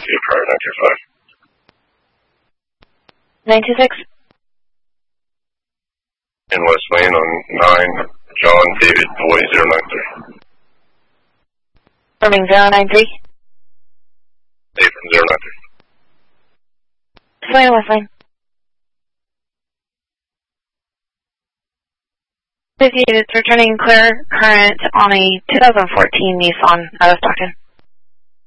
Kia prior 926. In West Lane on 9, John David Boy 093. Confirming 093. Dave from 093. West Lane, West Lane. 58 is returning clear current on a 2014 Nissan out of Stockton.